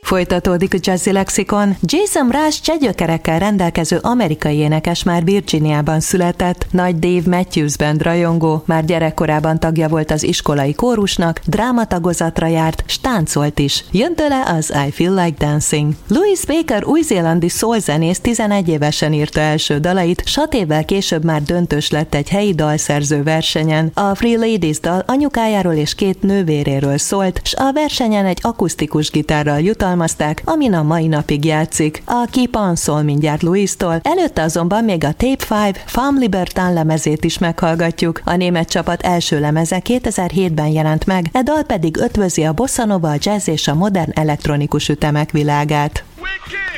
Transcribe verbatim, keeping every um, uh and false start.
Folytatódik a Jazzy Lexikon. Jason Mraz cseh gyökerekkel rendelkező amerikai énekes már Virginiában született. Nagy Dave Matthews Band rajongó, már gyerekkorában tagja volt az iskolai kórusnak, drámatagozatra járt, s táncolt is. Jön tőle az I Feel Like Dancing. Louis Baker új-zélandi soul-zenész tizenegy évesen írta első dalait, s hat évvel később már döntős lett egy helyi dalszerző versenyen. A Free Ladies dal anyukájáról és két nővéréről szólt, s a versenyen egy akusztikus gitárral jutalmazták, amin a mai napig játszik. A Keep On szól mindjárt Louis-tól, előtte azonban még a Tape öt Femme Libertine lemezét is meghallgatjuk. A német csapat első lemeze kétezer-hétben jelent meg, e dal pedig ötvözi a bossa nova, a jazz és a modern elektronikus ütemek világát. Wicked!